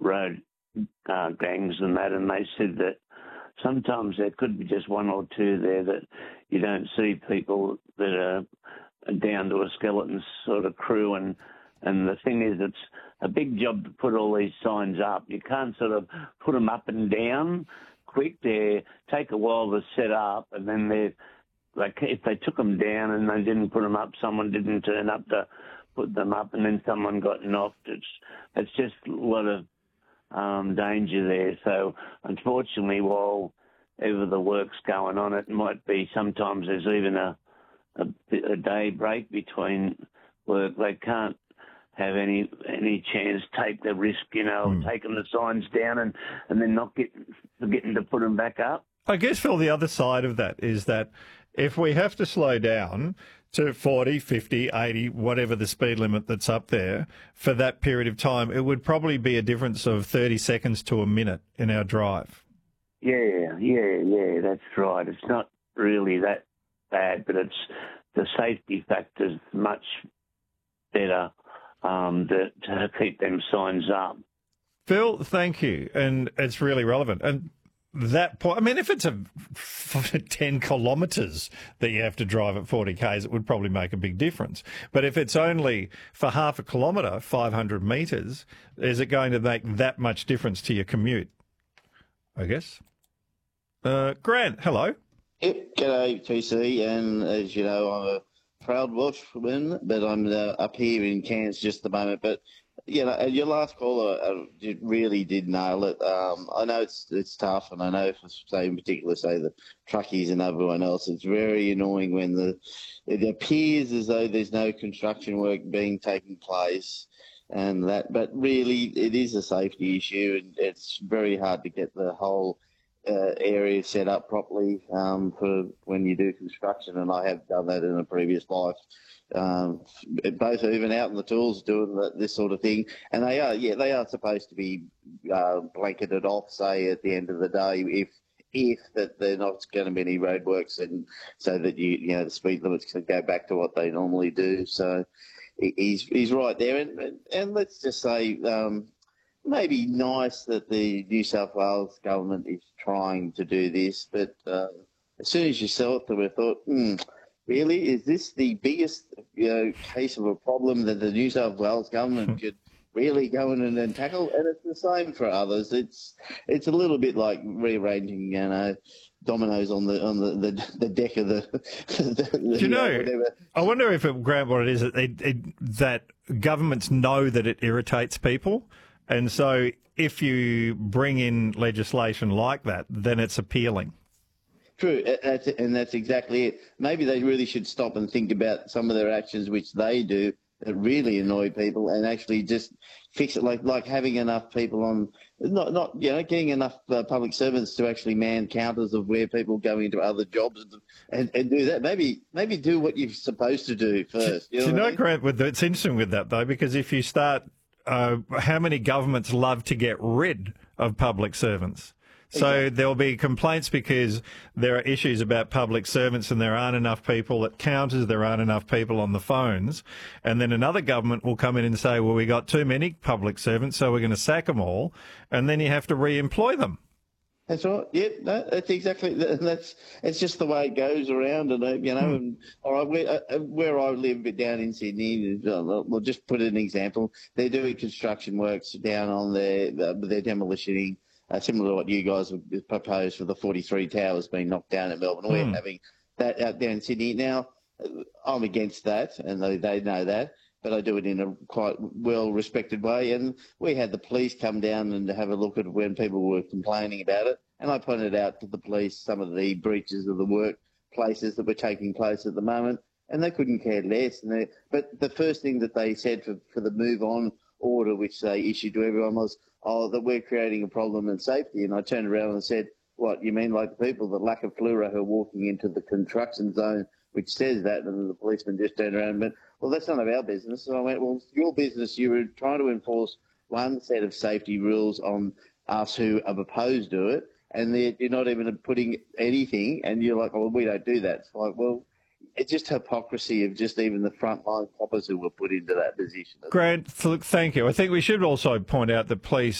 road gangs and that, and they said that sometimes there could be just one or two there that you don't see, people that are down to a skeleton sort of crew, and the thing is, it's a big job to put all these signs up. You can't sort of put them up and down quick. They take a while to set up, and then if they took them down and they didn't put them up, someone didn't turn up to put them up, and then someone got knocked. It's just a lot of danger there. So unfortunately, while ever the work's going on, it might be sometimes there's even a day break between work. They can't have any chance, take the risk, taking the signs down and then not forgetting to put them back up. I guess, Phil, the other side of that is that if we have to slow down to 40, 50, 80, whatever the speed limit that's up there for that period of time, it would probably be a difference of 30 seconds to a minute in our drive. Yeah, that's right. It's not really that bad, but it's the safety factor's much better to keep them signs up. Phil, thank you. And it's really relevant. And that point, I mean, if it's 10 kilometres that you have to drive at 40 k's, it would probably make a big difference. But if it's only for half a kilometre, 500 metres, is it going to make that much difference to your commute? I guess. Grant, hello. Yep, g'day, TC. And as you know, I'm a proud Welshman, but I'm up here in Cairns just at the moment. But your last caller really did nail it. I know it's tough, and I know in particular, the truckies and everyone else, it's very annoying when it appears as though there's no construction work taking place, and that. But really, it is a safety issue, and it's very hard to get the whole area set up properly for when you do construction, and I have done that in a previous life. Both even out in the tools doing this sort of thing, and they are supposed to be blanketed off, say at the end of the day, if that they're not going to be any roadworks, and so that the speed limits can go back to what they normally do. So he's right there, and let's just say. Maybe nice that the New South Wales government is trying to do this, but as soon as you saw it, we thought, really, is this the biggest case of a problem that the New South Wales government could really go in and tackle? And it's the same for others. It's a little bit like rearranging, dominoes on the deck of whatever. I wonder if Grant, what it is that governments know that it irritates people. And so if you bring in legislation like that, then it's appealing. True, and that's exactly it. Maybe they really should stop and think about some of their actions which they do that really annoy people, and actually just fix it, like having enough people on, not getting enough public servants to actually man counters of where people go into other jobs and do that. Maybe do what you're supposed to do first. Grant, it's interesting with that though, because if you start. How many governments love to get rid of public servants? So exactly. There'll be complaints because there are issues about public servants and there aren't enough people at counters, there aren't enough people on the phones. And then another government will come in and say, well, we got too many public servants, so we're going to sack them all. And then you have to re-employ them. That's right. Yeah, no, that's exactly. It's just the way it goes around, and And all right, where I live down in Sydney, we'll just put an example. They're doing construction works down on their demolitioning, similar to what you guys have proposed for the 43 towers being knocked down at Melbourne. We're having that out down in Sydney now. I'm against that, and they know that. But I do it in a quite well-respected way. And we had the police come down and have a look at when people were complaining about it. And I pointed out to the police some of the breaches of the workplaces that were taking place at the moment, and they couldn't care less. But the first thing that they said for the move-on order, which they issued to everyone, was, that we're creating a problem in safety. And I turned around and said, what, you mean like the people, the lack of fluoro who are walking into the construction zone, which says that, and the policeman just turned around and went, well, that's none of our business. So I went, well, it's your business. You were trying to enforce one set of safety rules on us who are opposed to it, and you're not even putting anything, and you're like, well, we don't do that. It's like, well, it's just hypocrisy of just even the frontline coppers who were put into that position. Grant, thank you. I think we should also point out that police